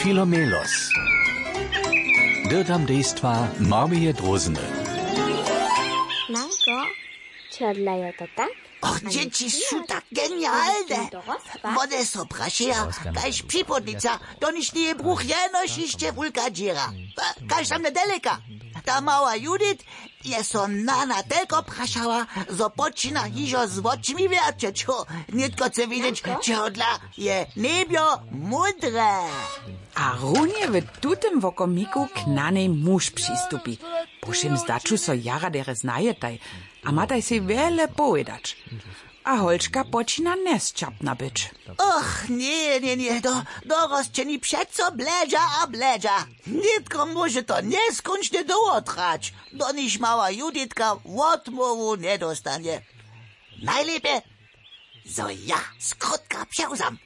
Filomelos. Dirtam dejstva Marmije Drozene. Manko, čodlajo to tak? Och, dzieci są tak genialne. One są praszeja, kaž připodnica, to niż nie bruch jenoś iście wulka dziera. Kaž tam nedaleka. Ta mała Judith je so nana tylko praszała, zo počina hižo z očmi wierczeć. Nitko chce widzieć, čehodla je nebio mudre. A runie w tutem wokomiku k nanej muž přistupi. Pošim zdaču so jara dere znajetaj, a mataj si wiele povedać. A Holčka počina nesčapna być. Och, nie, dorosčeni přeco bledža a bledža. Nitko może to neskončne dołotrać, do niż mała Juditka odmowu nie dostanie. Najlepiej, zo ja skrótka psiauzam.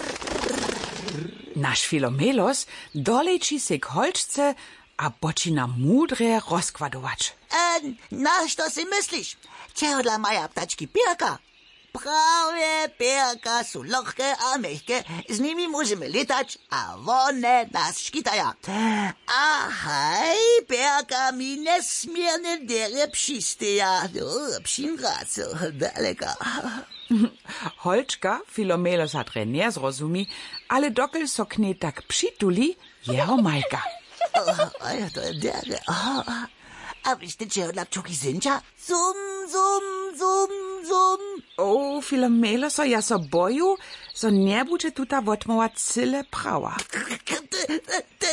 Naš Filomelos dolejči se k Holčce a počina mudre rozkładować. Naš to si myślisz? Čehodla maja ptački Pirka? Prawie Pirka są lohke a mehke, z nimi możemy latać, a one nas škitaja. Ahaj, Pirka mi nesmiernie dere přisteja. Přinraco, daleka. Holčka Filomelos hat nie zrozumi, ale dokel so k nej tak přituli, jeho majka. To je dere. A wiecie, čehodla pčuki synča? Zum, zum, zum, zum. O, Filomeloso, ja so boju, so nie bude tuta wotmowa cyle prawa. Te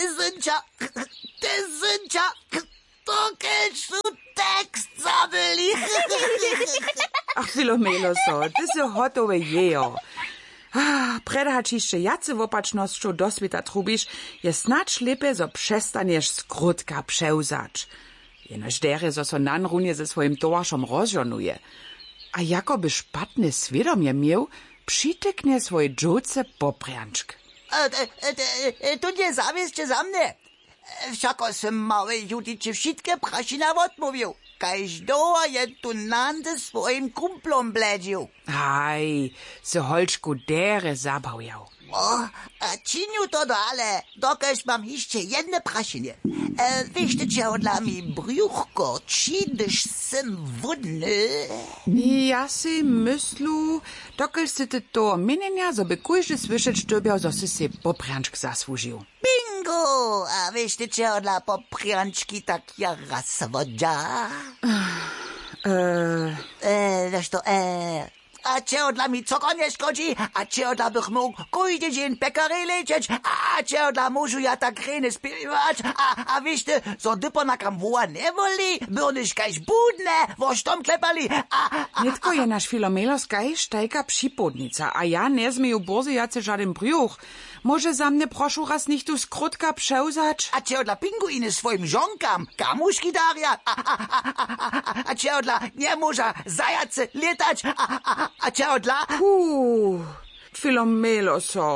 synča, to kež tu tekst zabili. Ach, Filomeloso, ty so hotowe jejo. Predač jeszcze jacy wopacznością do sveta trubisz, je snacz lepiej, zo przestaniesz skrótka przełzacz. Jenoż dere, zo so nanrunie ze swoim towarszom rozżonuje. A jakoby szpatny świadomie miał, przytyknie swoje dżuce poprjanczk. Tu nie zawieszcie za mnie. Wszako sam małej Judicie wszystkie prasina odmówił. Kaž doa je tu nande swoim kumplom bledził. Aj, se Holčku dere zabawjał. A činiu to dale, dokaž mam jeszcze jedne prasinie. Wiecie, čehodla mi brjuchko, čidyš sem wudny. Ja si myslu, dokel si ty to mienienia, zo by kujże słyszeć dobiał, zo si si poprjanczk zasłużył. Bingo! A wiecie, čehodla poprjančki tak jara svodža? Wiesz to, a čehodla mi coko nie szkodzi, a čehodla bych mógł kujdy dzień pekary lecieć, a čehodla môžu ja tak krene spiewać, a wiecie, zo dypo na kam woła nie woli, byrnyś kaž budne, woż tom klepali, Nitko je naš Filomelos kaž tajka připodnica, a ja nie zmieju bozy jace żaden brjuch. Może za mnie prošu raz nicht tu skrótka przełzać? a čehodla pinguiny swoim żonkam, kamuszki daria, a čehodla nie może zajace letać, a čehodla... Filomeloso.